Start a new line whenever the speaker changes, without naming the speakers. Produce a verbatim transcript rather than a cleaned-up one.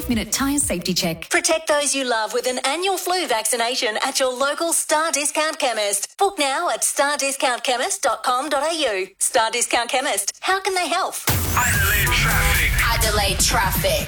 five-minute tyre safety check.
Protect those you love with an annual flu vaccination at your local Star Discount Chemist. Book now at star discount chemist dot com dot a u. Star Discount Chemist. How can they help?
Adelaide traffic.
Adelaide traffic.